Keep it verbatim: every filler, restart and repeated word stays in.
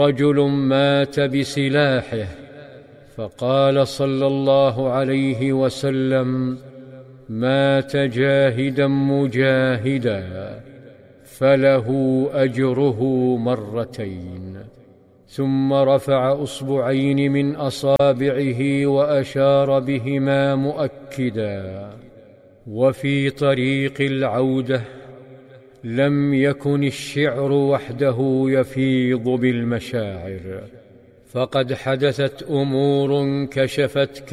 رجل مات بسلاحه، فقال صلى الله عليه وسلم: مات جاهدا مجاهدا فله أجره مرتين. ثم رفع أصبعين من أصابعه وأشار بهما مؤكدا. وفي طريق العودة لم يكن الشعر وحده يفيض بالمشاعر، فقد حدثت أمور كشفت